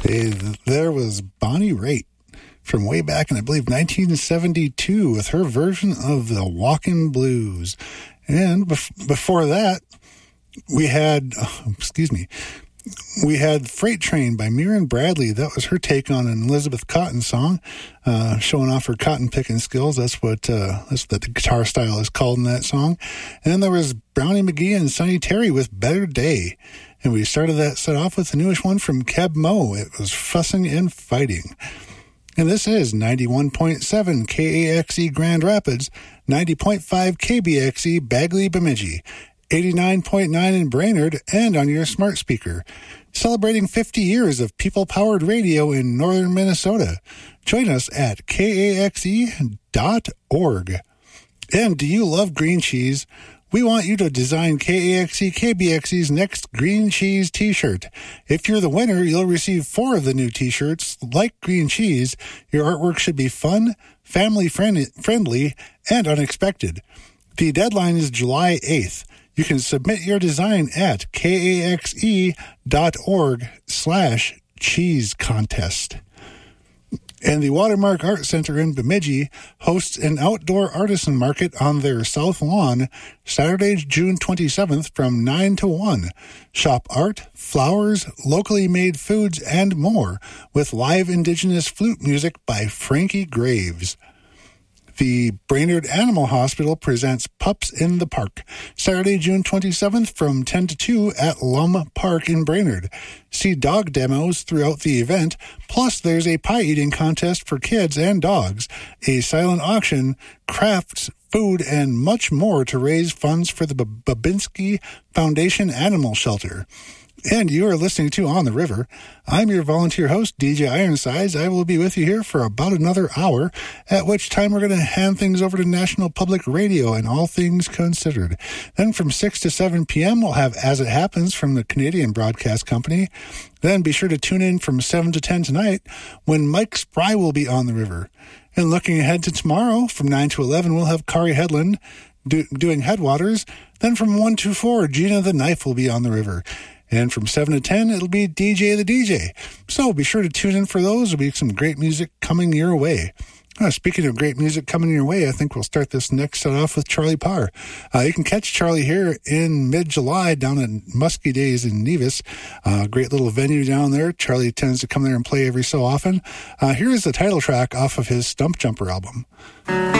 Hey, there was Bonnie Raitt from way back in, I believe, 1972 with her version of the Walkin' Blues. And before that, we had Freight Train by Mirren Bradley. That was her take on an Elizabeth Cotten song, showing off her cotton picking skills. That's what the guitar style is called in that song. And then there was Brownie McGee and Sonny Terry with Better Day. And we started that set off with the newest one from Keb Mo. It was Fussing and Fighting. And this is 91.7 KAXE Grand Rapids, 90.5 KBXE Bagley Bemidji, 89.9 in Brainerd, and on your smart speaker. Celebrating 50 years of people-powered radio in northern Minnesota. Join us at kaxe.org. And do you love green cheese? We want you to design KAXE KBXE's next green cheese t-shirt. If you're the winner, you'll receive 4 of the new t-shirts. Like green cheese, your artwork should be fun, family-friendly, and unexpected. The deadline is July 8th. You can submit your design at kaxe.org/cheese contest. And the Watermark Art Center in Bemidji hosts an outdoor artisan market on their south lawn Saturday, June 27th from 9 to 1. Shop art, flowers, locally made foods, and more with live indigenous flute music by Frankie Graves. The Brainerd Animal Hospital presents Pups in the Park, Saturday, June 27th from 10 to 2 at Lum Park in Brainerd. See dog demos throughout the event, plus there's a pie-eating contest for kids and dogs, a silent auction, crafts, food, and much more to raise funds for the Babinski Foundation Animal Shelter. And you are listening to On the River. I'm your volunteer host, DJ Ironsides. I will be with you here for about another hour, at which time we're going to hand things over to National Public Radio and All Things Considered. Then from 6 to 7 p.m., we'll have As It Happens from the Canadian Broadcast Company. Then be sure to tune in from 7 to 10 tonight when Mike Spry will be on the river. And looking ahead to tomorrow, from 9 to 11, we'll have Kari Headland doing Headwaters. Then from 1 to 4, Gina the Knife will be on the river. And from 7 to 10, it'll be DJ the DJ. So be sure to tune in for those. There'll be some great music coming your way. Speaking of great music coming your way, I think we'll start this next set off with Charlie Parr. You can catch Charlie here in mid-July down at Muskie Days in Nevis. Great little venue down there. Charlie tends to come there and play every so often. Here is the title track off of his Stump Jumper album.